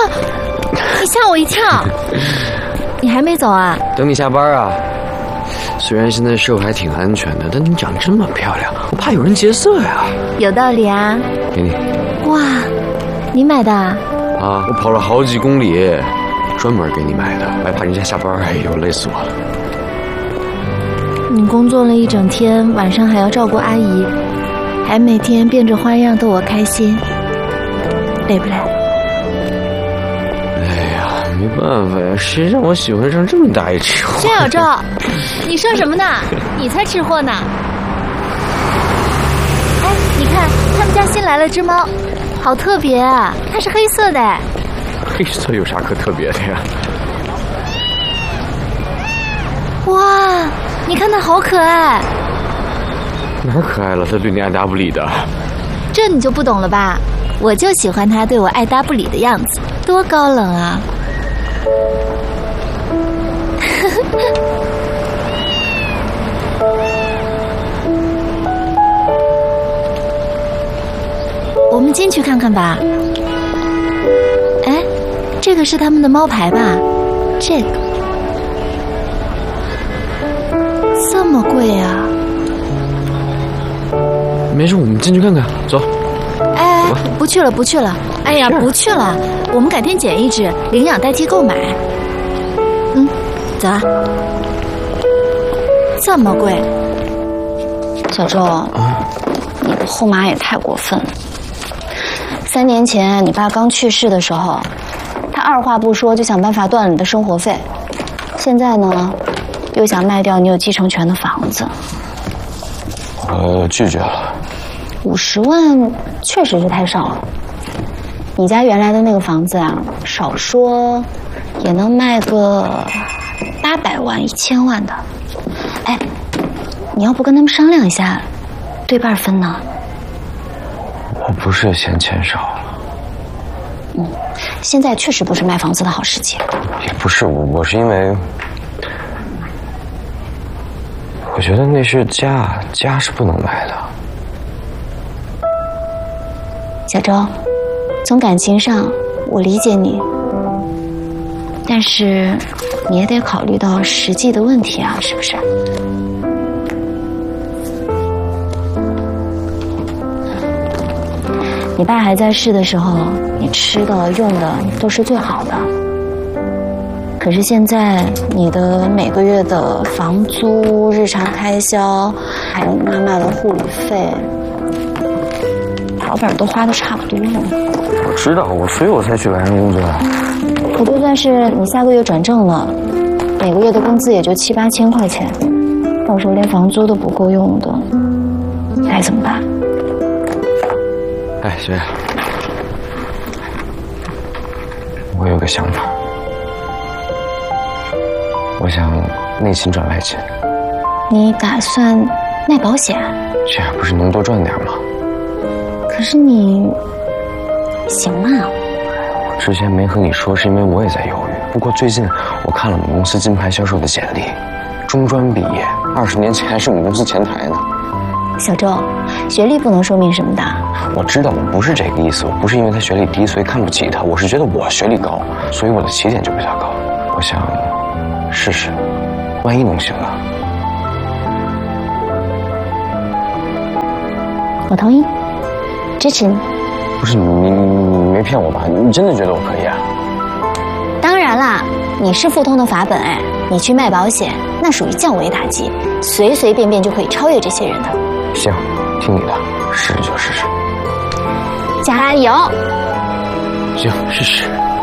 你吓我一跳！你还没走啊？ 等你下班啊。虽然现在社会还挺安全的，但你长这么漂亮，我怕有人劫色呀。 有道理啊。 给你。 哇，你买的啊？ 啊，我跑了好几公里，专门给你买的，还怕人家下班。哎呦，累死我了。 你工作了一整天，晚上还要照顾阿姨，还每天变着花样逗我开心，累不累？ 没办法呀，谁让我喜欢上这么大一吃货？ 薛小周，你说什么呢？你才吃货呢！哎，你看他们家新来了只猫，好特别啊！它是黑色的。 黑色有啥可特别的呀？ 哇，你看它好可爱。 哪儿可爱了？它对你爱答不理的。 这你就不懂了吧？我就喜欢它对我爱答不理的样子，多高冷啊！我们进去看看吧。哎，这个是他们的猫牌吧？这个这么贵啊？ 没事，我们进去看看，走。 哎，不去了，不去了。哎呀，不去了，我们改天捡一只，领养代替购买。走啊。这么贵？ 小周，你的后妈也太过分了。3年前你爸刚去世的时候，他二话不说就想办法断了你的生活费，现在呢，又想卖掉你有继承权的房子。 我拒绝了。 50万确实是太少了。你家原来的那个房子啊，少说也能卖个800万、1000万的。哎，你要不跟他们商量一下，对半分呢？ 我不是嫌钱少。 现在确实不是卖房子的好时机。 也不是，我是因为我觉得那是家，家是不能卖的。 小周，从感情上我理解你，但是你也得考虑到实际的问题啊，是不是？你爸还在世的时候，你吃的用的都是最好的。可是现在你的每个月的房租、日常开销，还有妈妈的护理费，老本都花的差不多了。 我知道，所以我才去外商工作。 可就算是你下个月转正了，每个月的工资也就7、8千块钱，到时候连房租都不够用的，该怎么办？ 哎，雪，我有个想法，我想内勤转外勤。 你打算卖保险？ 这样不是能多赚点吗？ 可是你行吗？ 我之前没和你说，是因为我也在犹豫。不过最近我看了我们公司金牌销售的简历，中专毕业，20年前还是我们公司前台呢。 小周，学历不能说明什么的。 我知道，我不是这个意思，我不是因为他学历低所以看不起他，我是觉得我学历高，所以我的起点就比他高。我想试试，万一能行啊。 我同意，支持你。 不是你没骗我吧？你真的觉得我可以啊？ 当然啦，你是富通的法本哎，你去卖保险那属于降维打击，随随便便就可以超越这些人的。 行，听你的，试就试试。 加油！ 行，试试。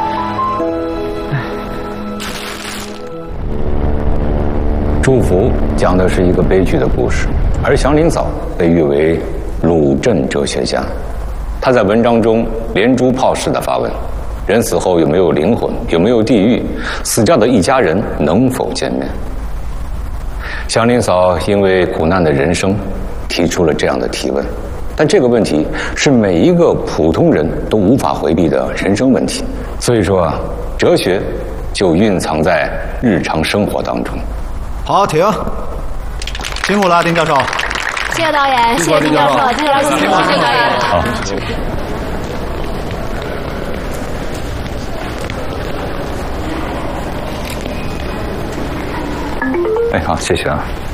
祝福讲的是一个悲剧的故事，而祥林嫂被誉为鲁镇哲学家。他在文章中连珠炮似的发问：人死后有没有灵魂？有没有地狱？死掉的一家人能否见面？祥林嫂因为苦难的人生提出了这样的提问，但这个问题是每一个普通人都无法回避的人生问题。所以说，哲学就蕴藏在日常生活当中。 好，停！辛苦了，丁教授。 谢谢导演，谢谢丁教授，谢谢导演。 好。 哎，好，谢谢啊。